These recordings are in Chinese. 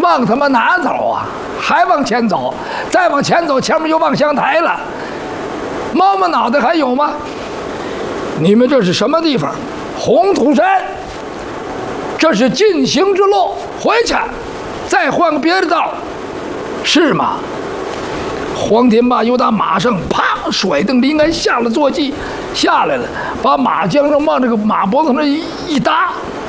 往他妈哪走啊？还往前走，再往前走，前面就望乡台了。摸摸脑袋还有吗？你们这是什么地方？红土山。这是进行之路，回去，再换个别的道，是吗？黄天霸又打马上啪甩蹬离鞍下了坐骑，下来了，把马缰绳往这个马脖子上一搭。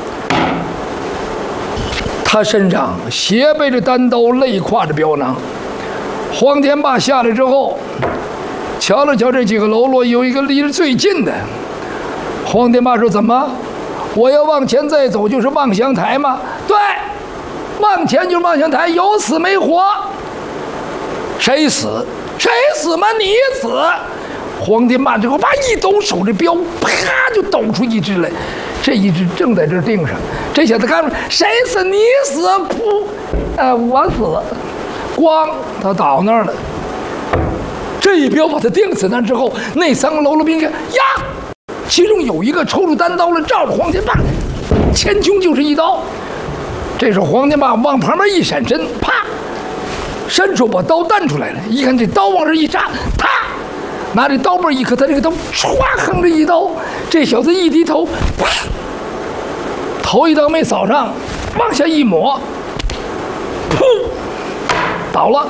他身上斜背着单刀，肋挎着镖囊。黄天霸下来之后，瞧了瞧这几个喽啰，有一个离得最近的。黄天霸说：“怎么？我要往前再走就是望乡台吗？”“对，往前就是望乡台，有死没活。”“谁死？谁死吗？你死！”黄天霸之后，把一抖手这镖，啪就抖出一只来。这一只正在这钉上。这小子看着谁死？你死！噗，我死！咣，他倒那儿了。这一镖把他钉死那之后，那三个喽啰兵看呀，其中有一个抽出单刀来，照着黄天霸前胸就是一刀。这时候黄天霸往旁边一闪身，啪，伸手把刀弹出来了。一看这刀往这一扎，啪，拿这刀背一磕，他这个刀唰横着一刀。这小子一低头，啪，头一刀没扫上，往下一抹，噗，倒了。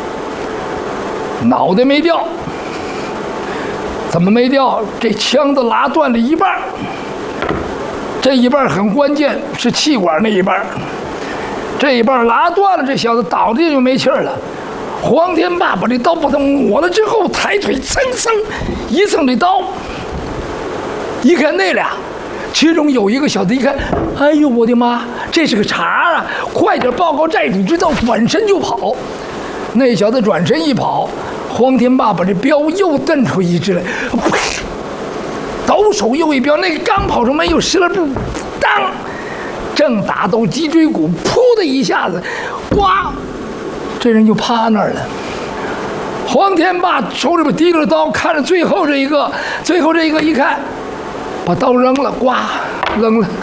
脑袋没掉，怎么没掉？这枪子拉断了一半，这一半很关键，是气管那一半。这一半拉断了，这小子倒地就没气儿了。黄天霸把这刀把他抹了之后，抬腿蹭蹭一蹭这刀，一看那俩，其中有一个小子一看，哎呦我的妈，这是个茬啊！快点报告寨主知道，转身就跑。那小子转身一跑，黄天霸把这镖又蹬出一只来，抖手又一镖，那个刚跑出没有10来步，当，正打到脊椎骨，噗的一下子，呱，这人就趴那儿了。黄天霸手里边提着刀，看着最后这一个一看，把刀扔了，呱，扔了。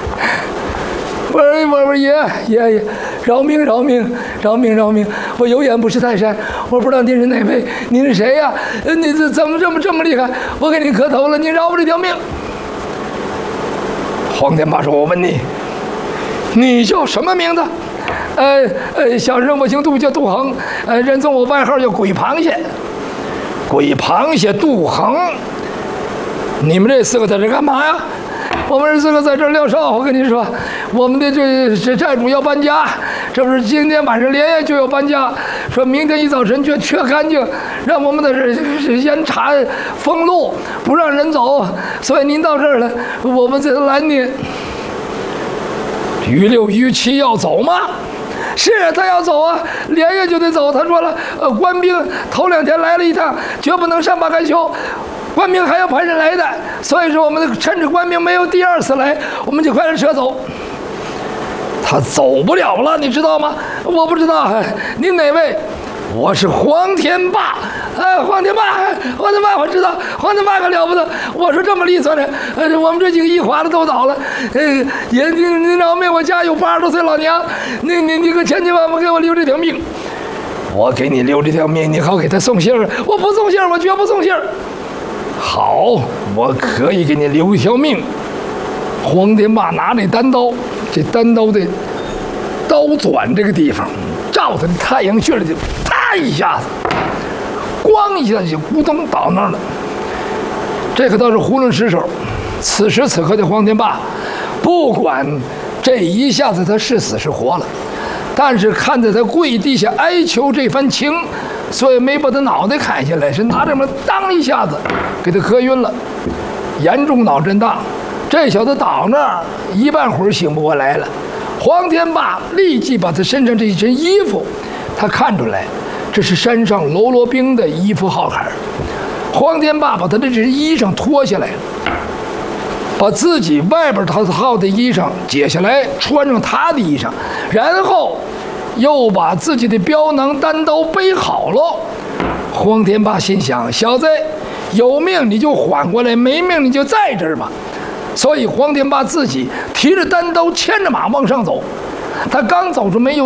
我说爷，饶命！我有眼不识泰山，我不知道您是哪位，您是谁呀？你怎么这么厉害？我给您磕头了，您饶我这条命。黄天霸说：“我问你，你叫什么名字？”小人我姓杜，叫杜恒，人送我外号叫鬼螃蟹。鬼螃蟹杜恒，你们这4个在这干嘛呀？我们这4个在这撂哨。我跟您说，我们的这寨主要搬家，这不是今天晚上连夜就要搬家，说明天一早晨就缺干净，让我们在这严查封路，不让人走，所以您到这儿了，我们才拦您。于6、于7要走吗？是他要走啊，连夜就得走。他说了，官兵头2天来了一趟，绝不能善罢甘休。官兵还要派人来的，所以说我们趁着官兵没有第2次来，我们就快点撤走。他走不了了，你知道吗？我不知道，您哪位？我是黄天霸。黄天霸，我知道，黄天霸可了不得。我说这么利索的，我们这几个一划的都倒了。爷，您饶命！我家有80多岁老娘，你可千万不给我留这条命。我给你留这条命，你好给他送信儿。我不送信儿，我绝不送信儿。好，我可以给你留一条命。黄天霸拿那单刀，这单刀的刀转这个地方，照他的太阳穴里就啪一下子，咣一下就咕咚倒那儿了。这可倒是囫囵失手。此时此刻的黄天霸，不管这一下子他是死是活了，但是看在他跪地下哀求这番情，所以没把他脑袋砍下来，是拿这么当一下子给他磕晕了，严重脑震荡。这小子倒那儿一半会儿醒不过来了。黄天霸立即把他身上这一身衣服，他看出来这是山上喽啰兵的衣服号坎儿。黄天霸把他的这身衣裳脱下来了，把自己外边他套的衣裳解下来，穿上他的衣裳，然后又把自己的镖囊单刀背好了。黄天霸心想：小子，有命你就缓过来，没命你就在这儿吧。所以黄天霸自己提着单刀，牵着马往上走。他刚走出没有